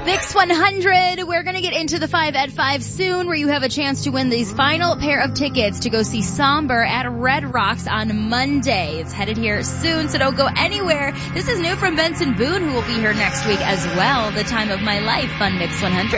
Mix 100, we're going to get into the 5 at 5 soon, where you have a chance to win these final pair of tickets to go see Somber at Red Rocks on Monday. It's headed here soon, so don't go anywhere. This is new from Benson Boone, who will be here next week as well. The Time of My Life on Mix 100.